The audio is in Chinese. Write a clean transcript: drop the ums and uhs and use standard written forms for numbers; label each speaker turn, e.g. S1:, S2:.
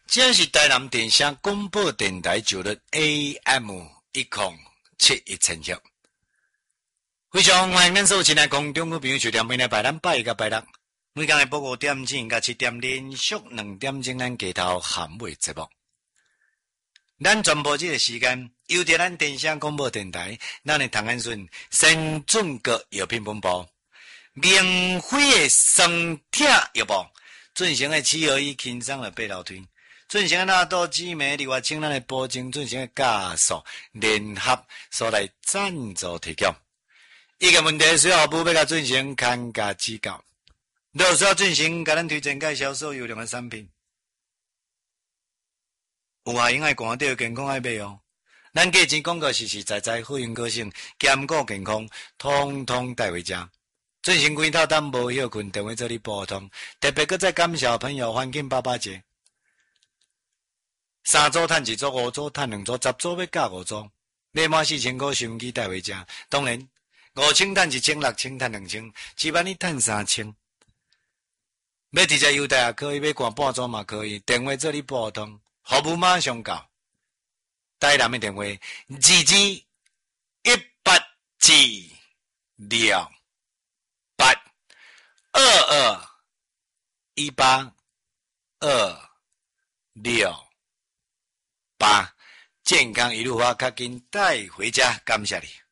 S1: 这是台南电声广播电台九的 AM1071千赫。非常欢迎咱所有亲爱空中的朋友收听，每礼拜咱拜六，每天的报5点钟到7点，连续2点钟咱街头含尾节目。咱全部这个时间，由着咱电声广播电台，咱的唐安顺先准国药品本部，免费的双铁药部，进行的7合1轻松的8楼推。进行纳豆紫莓另外请咱的保证进行加速联合所来赞助提供。一个问题需要服务要甲进行看价指教，都需要进行甲咱推荐介绍所有优良的产品。有效用爱管到健康爱买哦。咱价钱广告实实在在，好用个性，兼顾健康，通通带回家。进行几套单无休困，电话做你拨通。特别搁再感谢朋友环境爸节。3组赚1组，5组赚2组，10组要加5组，买满4000块收音机带回家。当然，5000赚1000，6000赚2000，1万你赚3000。要直接邮袋也可以，要赶半组嘛可以。电话做你拨通，服务马上到。台南的电话22182218，健康一路发，较紧带回家，感谢你。